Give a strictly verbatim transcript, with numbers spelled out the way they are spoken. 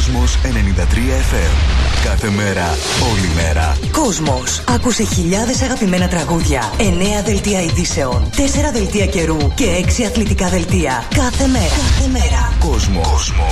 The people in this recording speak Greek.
Κόσμος ενενήντα τρία εφ εμ. Κάθε μέρα, όλη μέρα. Κόσμος. Άκουσε χιλιάδες αγαπημένα τραγούδια, εννέα δελτία ειδήσεων, τέσσερα δελτία καιρού και έξι αθλητικά δελτία. Κάθε μέρα. Κάθε μέρα. Κόσμο. Κόσμο.